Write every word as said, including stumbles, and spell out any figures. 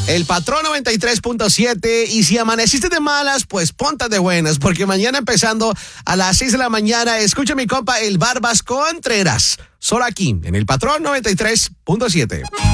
El Patrón noventa y tres punto siete. Y si amaneciste de malas, pues ponte de buenas, porque mañana empezando a las seis de la mañana, escucha mi compa el Barbas Contreras, solo aquí en el Patrón noventa y tres punto siete.